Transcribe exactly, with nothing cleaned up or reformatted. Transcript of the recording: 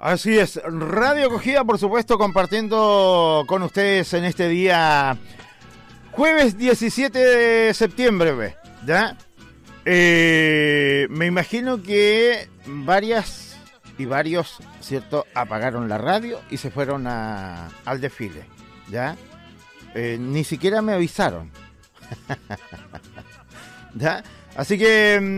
Así es, Radio Acogida, por supuesto, compartiendo con ustedes en este día jueves diecisiete de septiembre, ¿ya? Eh, me imagino que varias y varios, ¿cierto?, apagaron la radio y se fueron a, al desfile, ¿ya? Eh, ni siquiera me avisaron, ¿ya? Así que...